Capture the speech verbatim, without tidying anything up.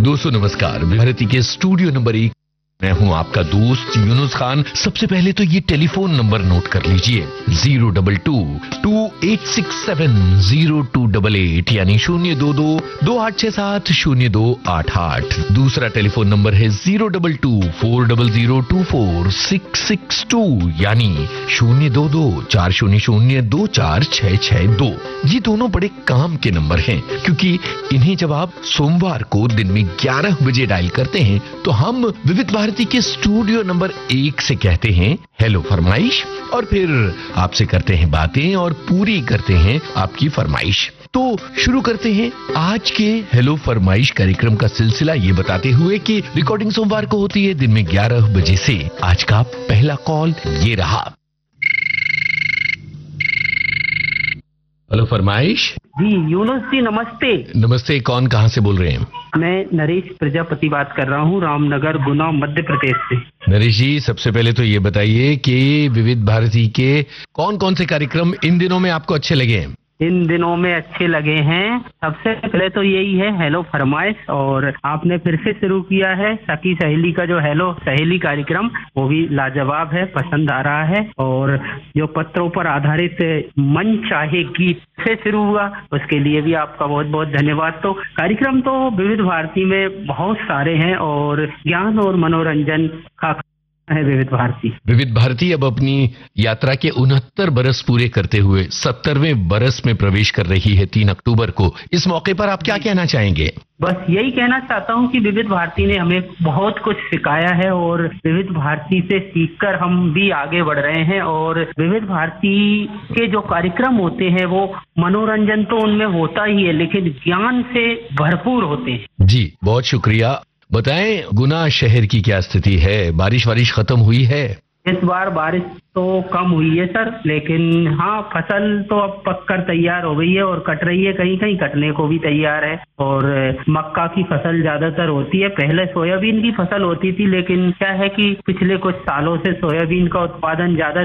दोस्तों नमस्कार। भारती के स्टूडियो नंबर एक मैं हूं आपका दोस्त यूनुस खान। सबसे पहले तो ये टेलीफोन नंबर नोट कर लीजिए, zero double two to eight six seven zero to double eight यानी शून्य दो दो दो आठ छह सात शून्य दो आठ आठ। दूसरा टेलीफोन नंबर है zero double two four double zero to four six six to यानी शून्य दो दो चार शून्य शून्य दो चार छह छह दो। ये दोनों बड़े काम के नंबर हैं क्योंकि इन्हें जब आप सोमवार को दिन में ग्यारह बजे डायल करते हैं तो हम विविध भारती के स्टूडियो नंबर एक से कहते हैं हेलो फरमाइश और फिर आपसे करते हैं बातें और पूरी करते हैं आपकी फरमाइश। तो शुरू करते हैं आज के हेलो फरमाइश कार्यक्रम का सिलसिला ये बताते हुए कि रिकॉर्डिंग सोमवार को होती है दिन में ग्यारह बजे से। आज का पहला कॉल ये रहा। हेलो फरमाइश। जी यूनुस जी नमस्ते। नमस्ते, कौन कहां से बोल रहे हैं? मैं नरेश प्रजापति बात कर रहा हूं, रामनगर गुना मध्य प्रदेश से। नरेश जी, सबसे पहले तो ये बताइए कि विविध भारती के कौन कौन से कार्यक्रम इन दिनों में आपको अच्छे लगे हैं? इन दिनों में अच्छे लगे हैं, सबसे पहले तो यही है हेलो फरमाइश, और आपने फिर से शुरू किया है सखी सहेली का जो हेलो सहेली कार्यक्रम, वो भी लाजवाब है, पसंद आ रहा है। और जो पत्रों पर आधारित मन चाहे गीत से शुरू हुआ उसके लिए भी आपका बहुत बहुत धन्यवाद। तो कार्यक्रम तो विविध भारती में बहुत सारे हैं और ज्ञान और मनोरंजन का है विविध भारती। विविध भारती अब अपनी यात्रा के उनहत्तर बरस पूरे करते हुए सत्तरवें बरस में प्रवेश कर रही है तीन अक्टूबर को। इस मौके पर आप क्या कहना चाहेंगे? बस यही कहना चाहता हूं कि विविध भारती ने हमें बहुत कुछ सिखाया है और विविध भारती से सीखकर हम भी आगे बढ़ रहे हैं। और विविध भारती के जो कार्यक्रम होते हैं वो मनोरंजन तो उनमें होता ही है लेकिन ज्ञान से भरपूर होते हैं। जी बहुत शुक्रिया। बताएं गुना शहर की क्या स्थिति है? बारिश वारिश खत्म हुई है? इस बार बारिश तो कम हुई है सर, लेकिन हाँ फसल तो अब पककर तैयार हो गई है और कट रही है, कहीं कहीं कटने को भी तैयार है। और मक्का की फसल ज्यादातर होती है, पहले सोयाबीन की फसल होती थी लेकिन क्या है कि पिछले कुछ सालों से सोयाबीन का उत्पादन ज्यादा